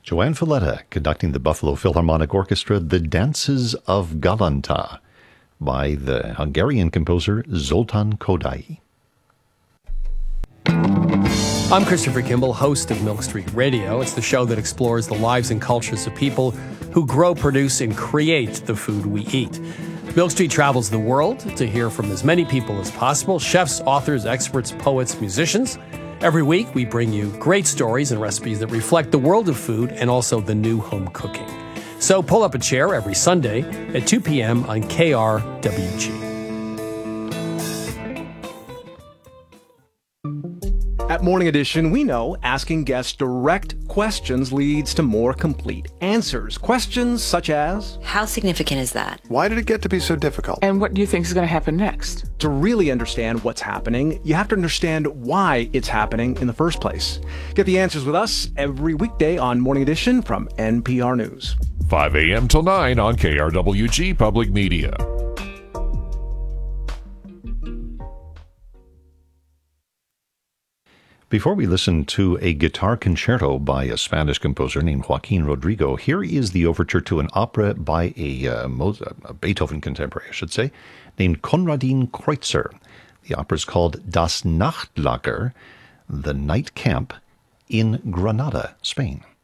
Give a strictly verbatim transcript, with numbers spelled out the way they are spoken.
Joanne Filletta conducting the Buffalo Philharmonic Orchestra, The Dances of Galanta, by the Hungarian composer Zoltán Kodály. I'm Christopher Kimball, host of Milk Street Radio. It's the show that explores the lives and cultures of people who grow, produce, and create the food we eat. Milk Street travels the world to hear from as many people as possible, chefs, authors, experts, poets, musicians. Every week, we bring you great stories and recipes that reflect the world of food and also the new home cooking. So pull up a chair every Sunday at two p.m. on K R W G. At Morning Edition, we know asking guests direct questions leads to more complete answers. Questions such as, how significant is that? Why did it get to be so difficult? And what do you think is going to happen next? To really understand what's happening, you have to understand why it's happening in the first place. Get the answers with us every weekday on Morning Edition from N P R News. five a.m. till nine on K R W G Public Media. Before we listen to a guitar concerto by a Spanish composer named Joaquin Rodrigo, here is the overture to an opera by a, uh, Mozart, a Beethoven contemporary, I should say, named Konradin Kreutzer. The opera is called Das Nachtlager, The Night Camp, in Granada, Spain.